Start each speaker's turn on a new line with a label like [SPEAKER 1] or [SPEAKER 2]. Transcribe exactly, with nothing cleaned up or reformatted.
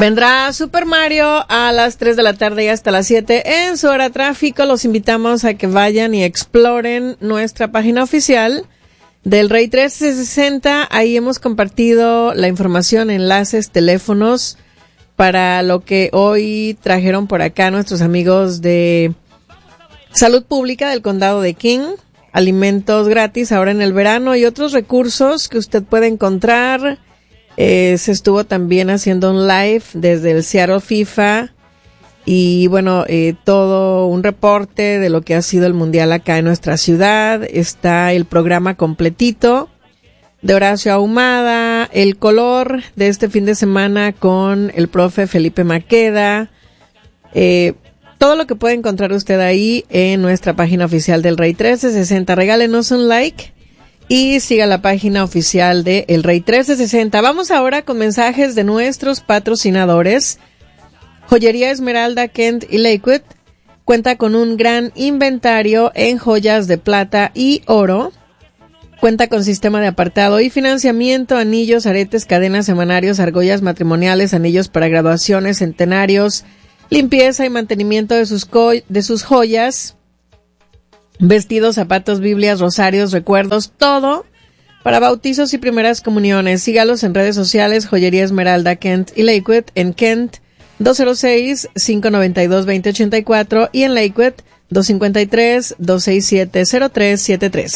[SPEAKER 1] Vendrá Super Mario a las tres de la tarde y hasta las siete en su hora tráfico. Los invitamos a que vayan y exploren nuestra página oficial del Rey trescientos sesenta. Ahí hemos compartido la información, enlaces, teléfonos para lo que hoy trajeron por acá nuestros amigos de Salud Pública del Condado de King. Alimentos gratis ahora en el verano y otros recursos que usted puede encontrar. Eh, se estuvo también haciendo un live desde el Seattle FIFA y bueno, eh, todo un reporte de lo que ha sido el mundial acá en nuestra ciudad. Está el programa completito de Horacio Ahumada, el color de este fin de semana con el profe Felipe Maqueda, eh, todo lo que puede encontrar usted ahí en nuestra página oficial del Rey trescientos sesenta. Regálenos un like y siga la página oficial de El Rey trescientos sesenta. Vamos ahora con mensajes de nuestros patrocinadores. Joyería Esmeralda, Kent y Lakewood cuenta con un gran inventario en joyas de plata y oro. Cuenta con sistema de apartado y financiamiento, anillos, aretes, cadenas, semanarios, argollas matrimoniales, anillos para graduaciones, centenarios, limpieza y mantenimiento de sus, co- de sus joyas, vestidos, zapatos, Biblias, rosarios, recuerdos, todo para bautizos y primeras comuniones. Sígalos en redes sociales, Joyería Esmeralda, Kent y Lakewood, en Kent dos cero seis, cinco nueve dos, dos cero ocho cuatro y en Lakewood dos cinco tres, dos seis siete, cero tres siete tres.